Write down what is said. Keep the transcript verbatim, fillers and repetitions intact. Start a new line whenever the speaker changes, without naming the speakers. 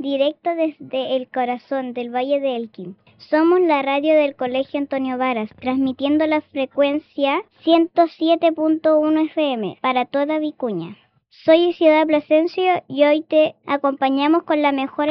directo desde el corazón del Valle de Elqui. Somos la radio del Colegio Antonio Varas, transmitiendo la frecuencia ciento siete punto uno F M para toda Vicuña. Soy Ciudad Plasencia y hoy te acompañamos con la mejor